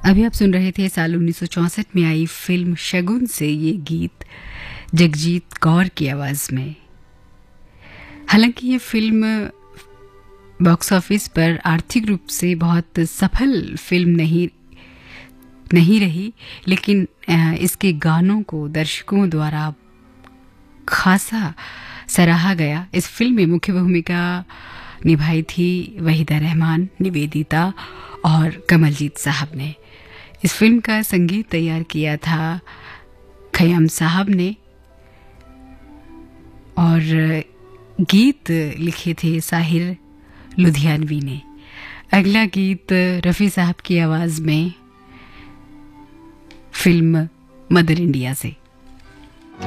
अभी आप सुन रहे थे साल 1964 में आई फिल्म शगुन से ये गीत जगजीत कौर की आवाज में। हालांकि ये फिल्म बॉक्स ऑफिस पर आर्थिक रूप से बहुत सफल फिल्म नहीं रही, लेकिन इसके गानों को दर्शकों द्वारा खासा सराहा गया। इस फिल्म में मुख्य भूमिका निभाई थी वहीदा रहमान, निवेदिता और कमलजीत साहब ने। इस फिल्म का संगीत तैयार किया था खयाम साहब ने और गीत लिखे थे साहिर लुधियानवी ने। अगला गीत रफ़ी साहब की आवाज़ में फिल्म मदर इंडिया से।